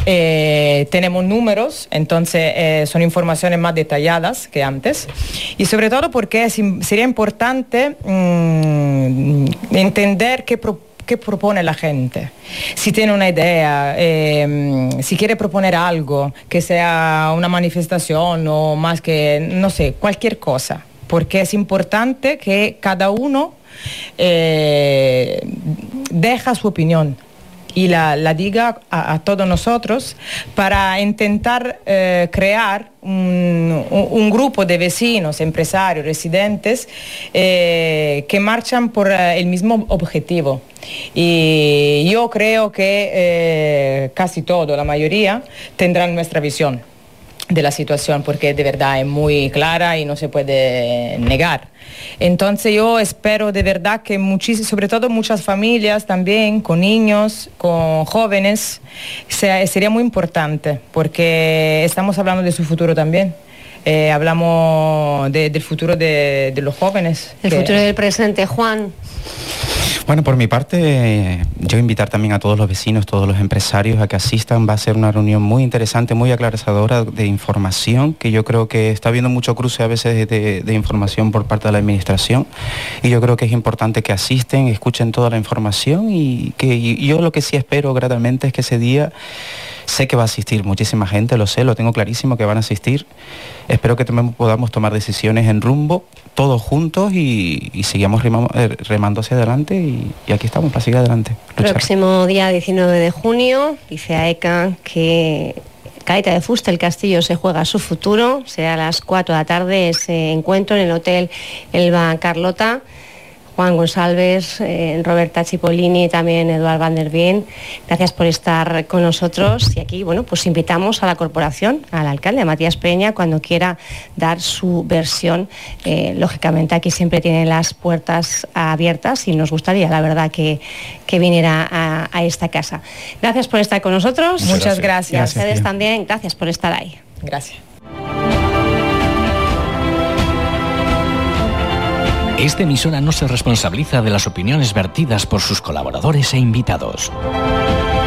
Tenemos números, entonces son informaciones más detalladas que antes. Y sobre todo porque sería importante entender qué propone la gente. Si tiene una idea, si quiere proponer algo, que sea una manifestación o más que, no sé, cualquier cosa. Porque es importante que cada uno deja su opinión y la diga a todos nosotros para intentar crear un grupo de vecinos, empresarios, residentes que marchan por el mismo objetivo. Y yo creo que casi todo, la mayoría, tendrán nuestra visión de la situación, porque de verdad es muy clara y no se puede negar. Entonces yo espero de verdad que sobre todo muchas familias también, con niños, con jóvenes, sería muy importante, porque estamos hablando de su futuro también. Hablamos del futuro de los jóvenes. El futuro del presente, Juan. Bueno, por mi parte, yo invitar también a todos los vecinos, todos los empresarios a que asistan. Va a ser una reunión muy interesante, muy aclaradora de información, que yo creo que está habiendo mucho cruce a veces de información por parte de la administración, y yo creo que es importante que asisten, escuchen toda la información, y yo lo que sí espero gratamente es que ese día, sé que va a asistir muchísima gente, lo sé, lo tengo clarísimo que van a asistir. Espero que podamos tomar decisiones en rumbo, todos juntos, y sigamos remando hacia adelante, y aquí estamos para seguir adelante. Luchar. Próximo día 19 de junio, dice AECA que Gaita de Fusta, el Castillo, se juega su futuro. Será a las 4 de la tarde ese encuentro en el Hotel Elba Carlota. Juan González, Roberta Cipollini, también Eduard van der Veen, gracias por estar con nosotros. Y aquí, bueno, pues invitamos a la corporación, al alcalde, a Matías Peña, cuando quiera dar su versión. Lógicamente aquí siempre tienen las puertas abiertas y nos gustaría, la verdad, que viniera a esta casa. Gracias por estar con nosotros. Muchas gracias. Y a ustedes también, gracias por estar ahí. Gracias. Esta emisora no se responsabiliza de las opiniones vertidas por sus colaboradores e invitados.